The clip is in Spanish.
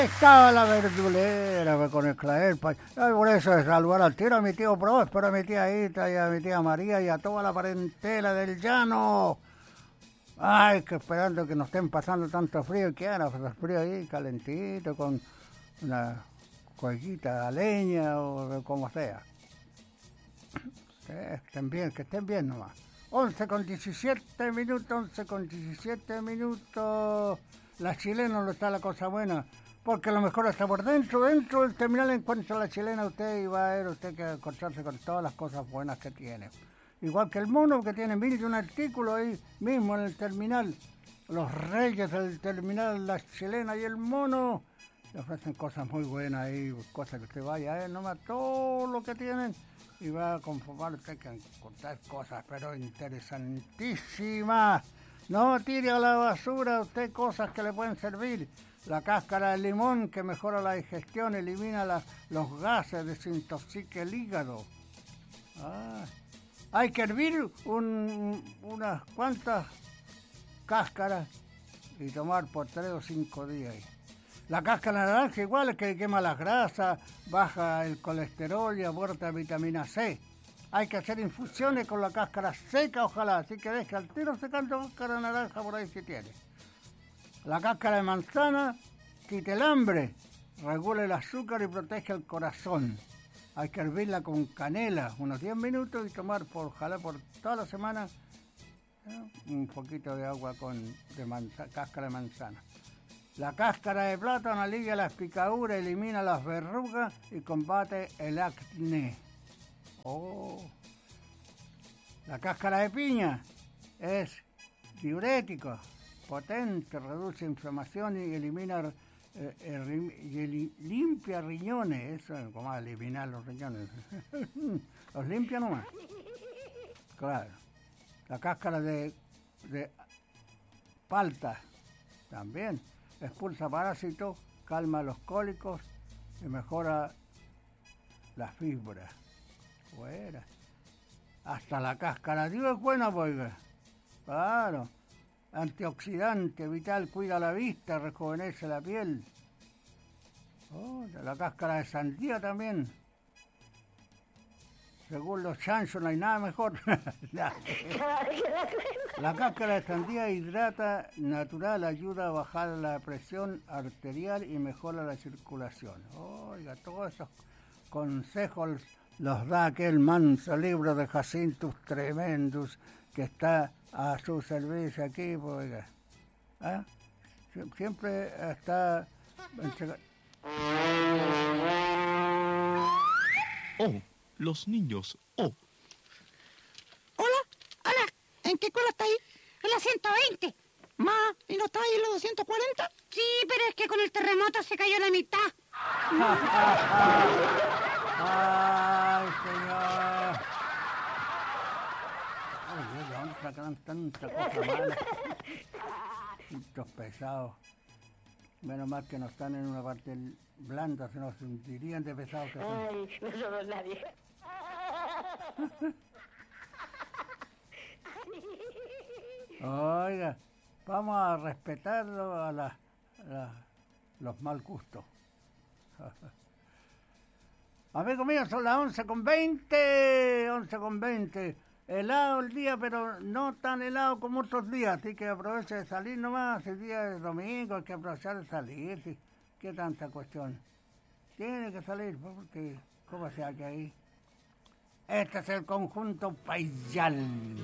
estaba la verdulera con el clavel. Por eso de saludar al tiro a mi tío Próspero, a mi tía Ita y a mi tía María y a toda la parentela del llano. Ay, que esperando que no estén pasando tanto frío, que ahora pues, el frío ahí calentito con una cuequita de leña o como sea. Que estén bien nomás. 11:17 minutos. La chilena no está la cosa buena, porque a lo mejor está por dentro del terminal encuentra la chilena usted y va a ver usted que encontrarse con todas las cosas buenas que tiene. Igual que el mono que tiene 1001 artículos ahí mismo en el terminal. Los reyes del terminal, la chilena y el mono, le ofrecen cosas muy buenas ahí, cosas que usted vaya a ver nomás todo lo que tienen. Y va a conformar usted que encontrar cosas, pero interesantísimas. No tire a la basura usted cosas que le pueden servir. La cáscara de limón que mejora la digestión, elimina los gases, desintoxica el hígado. Hay que hervir unas cuantas cáscaras y tomar por 3 o 5 días. La cáscara de naranja igual es que quema las grasas, baja el colesterol y aporta vitamina C. Hay que hacer infusiones con la cáscara seca, ojalá, así que deje al tiro secando cáscara de naranja por ahí si tiene. La cáscara de manzana quita el hambre, regula el azúcar y protege el corazón. Hay que hervirla con canela unos 10 minutos y tomar, ojalá por toda la semana, un poquito de agua cáscara de manzana. La cáscara de plátano alivia las picaduras, elimina las verrugas y combate el acné. La cáscara de piña es diurético, potente, reduce inflamación y elimina limpia riñones. Eso es como eliminar los riñones. Los limpia nomás. Claro. La cáscara de palta también expulsa parásitos, calma los cólicos y mejora la fibra. Fuera. Hasta la cáscara de uva es buena, oiga. Claro. Antioxidante, vital, cuida la vista, rejuvenece la piel. La cáscara de sandía también. Según los chanchos no hay nada mejor. La cáscara de sandía hidrata natural, ayuda a bajar la presión arterial y mejora la circulación. Oiga, todos esos consejos los da aquel manso libro de Jacintus Tremendus que está a su servicio aquí, pues, oiga. Siempre está... Los niños. Hola, ¿en qué escuela está ahí? En la 120. ¿Y no está ahí en la 240? Sí, pero es que con el terremoto se cayó la mitad. ¡Ay, señor! Ay, Dios, ¿de dónde sacan tanta cosa mala? Estos pesados. Menos mal que no están en una parte blanda, se nos sentirían de pesados que son. Ay, no somos nadie. Oiga, vamos a respetarlo a los mal gustos. Amigos míos, son las 11:20. Helado el día, pero no tan helado como otros días, así que aproveche de salir nomás. El día de domingo hay que aprovechar de salir, ¿sí? ¿Qué tanta cuestión? Tiene que salir, porque ¿cómo se hace ahí? Este es el conjunto Paisal.